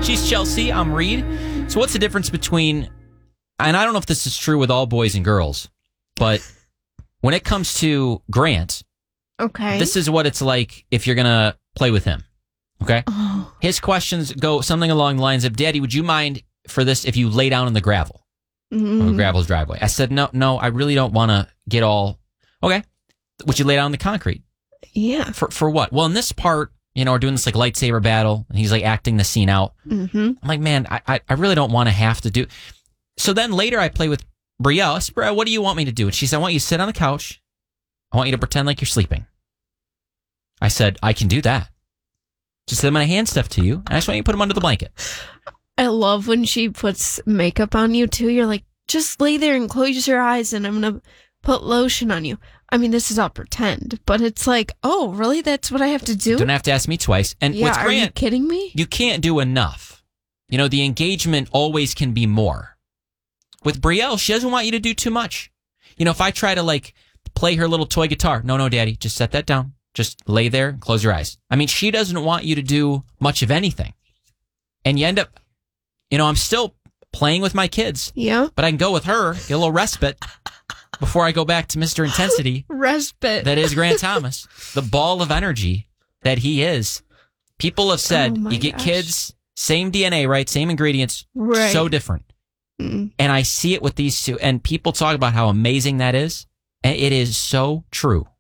She's Chelsea. I'm Reed. So what's the difference between, and I don't know if this is true with all boys and girls, but when it comes to Grant, okay, this is what it's like if you're going to play with him. Okay? Oh. His questions go something along the lines of, Daddy, would you mind for this if you lay down in the gravel? Or gravel's driveway. I said, no, I really don't want to get all, okay. Would you lay down in the concrete? Yeah. For what? Well, in this part, we're doing this like lightsaber battle, and he's like acting the scene out. Mm-hmm. I'm like, man, I really don't want to have to do. So then later I play with Brielle. I said, Brielle, what do you want me to do? And she said, I want you to sit on the couch. I want you to pretend like you're sleeping. I said, I can do that. She said, I'm going to hand stuff to you, and I just want you to put them under the blanket. I love when she puts makeup on you, too. You're like, just lay there and close your eyes, and I'm going to put lotion on you. I mean, this is all pretend, but it's like, oh, really? That's what I have to do? Don't have to ask me twice. And yeah, with Grant, are you kidding me? You can't do enough. The engagement always can be more. With Brielle, she doesn't want you to do too much. If I try to like play her little toy guitar, no, Daddy, just set that down. Just lay there and close your eyes. I mean, she doesn't want you to do much of anything. And you end up, I'm still playing with my kids. Yeah. But I can go with her, get a little respite before I go back to Mr. Intensity. Respite. That is Grant Thomas. The ball of energy that he is. People have said, you get kids, same DNA, right? Same ingredients, right. So different. And I see it with these two. And people talk about how amazing that is. And it is so true.